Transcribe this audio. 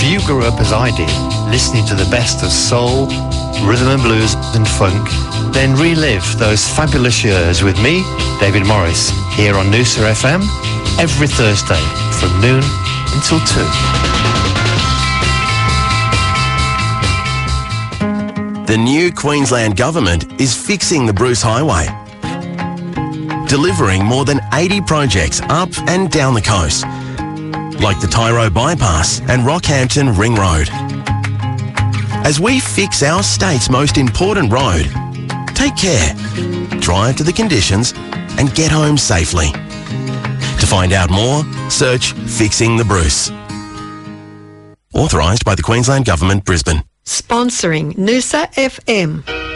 If you grew up as I did, listening to the best of soul, rhythm and blues and funk, then relive those fabulous years with me, David Morris, here on Noosa FM, every Thursday from noon until 2. The new Queensland Government is fixing the Bruce Highway, delivering more than 80 projects up and down the coast, like the Tyro Bypass and Rockhampton Ring Road. As we fix our state's most important road, take care, drive to the conditions and get home safely. To find out more, search Fixing the Bruce. Authorised by the Queensland Government, Brisbane. Sponsoring Noosa FM.